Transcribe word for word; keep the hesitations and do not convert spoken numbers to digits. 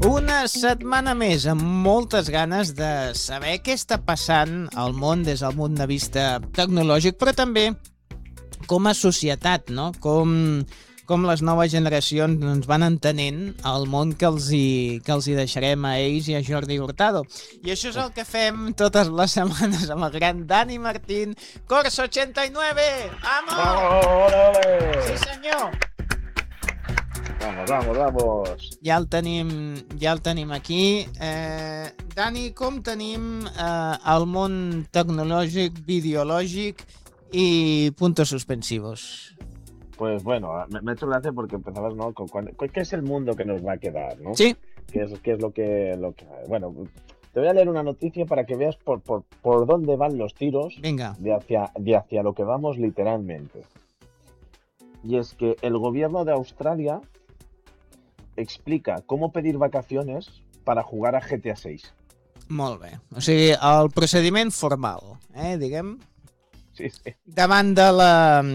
Una setmana més amb moltes ganes de saber què està passant al món des del punt de vista tecnològic, però també com a societat, no? Com, com les noves generacions ens van entenent el món que els, hi, que els hi deixarem a ells i a Jordi Hurtado. I això és el que fem totes les setmanes amb el gran Dani Martín, Corso ochenta y nueve! ¡Vamos! Sí, senyor! Vamos, vamos, vamos. Ja el tenim, ja el tenim aquí. Eh, Dani, com tenim eh, el món tecnològic, videològic y puntos suspensivos? Pues bueno, me, me ha hecho gracia porque empezabas, ¿no? Con, con, ¿qué es el mundo que nos va a quedar, no? Sí. ¿Qué es, qué es lo que, lo que... Bueno, te voy a leer una noticia para que veas por, por, por dónde van los tiros. Venga. De hacia, de hacia lo que vamos literalmente. Y es que el gobierno de Australia explica cómo pedir vacaciones para jugar a G T A seis. Molt bé. O sigui, el procediment formal, eh, diguem. Sí, sí. Davant de la